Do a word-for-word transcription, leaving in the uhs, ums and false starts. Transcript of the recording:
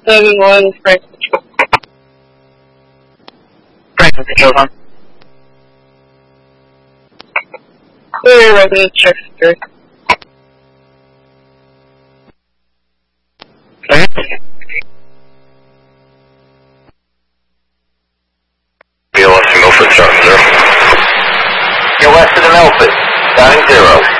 seven one, Franklin. Franklin control on. Clear resident check security. Be west of Milford, Charlie Zero. You're west of the Milford, starting zero.